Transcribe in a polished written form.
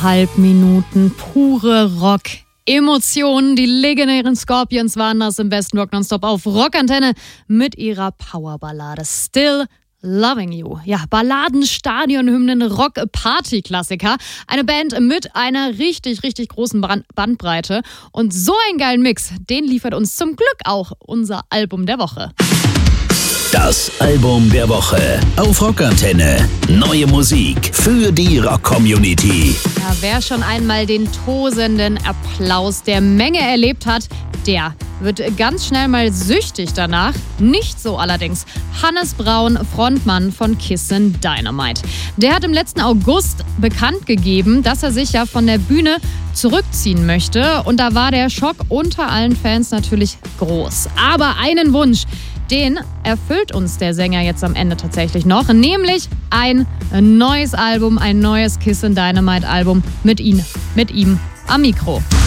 Halbminuten, pure Rock. Emotionen, die legendären Scorpions waren das im besten Rock Nonstop auf Rockantenne mit ihrer Powerballade Still Loving You. Ja, Balladen, Stadionhymnen, Rock-Party-Klassiker. Eine Band mit einer richtig, richtig großen Bandbreite. Und so einen geilen Mix, den liefert uns zum Glück auch unser Album der Woche. Das Album der Woche auf Rockantenne. Neue Musik für die Rock-Community. Ja, wer schon einmal den tosenden Applaus der Menge erlebt hat, der wird ganz schnell mal süchtig danach. Nicht so allerdings Hannes Braun, Frontmann von Kissin' Dynamite. Der hat im letzten August bekannt gegeben, dass er sich ja von der Bühne zurückziehen möchte. Und da war der Schock unter allen Fans natürlich groß. Aber einen Wunsch, den erfüllt uns der Sänger jetzt am Ende tatsächlich noch, nämlich ein neues Album, ein neues Kissin' Dynamite Album mit ihm am Mikro.